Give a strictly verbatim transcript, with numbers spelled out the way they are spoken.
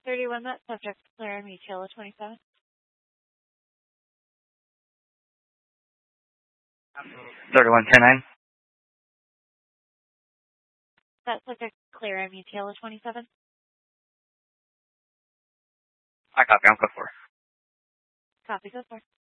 thirty-one, that subject clear M E T L O twenty-seven. thirty-one ten nine. That subject clear M E T L O twenty-seven. I copy. I'm code four. Copy, go for.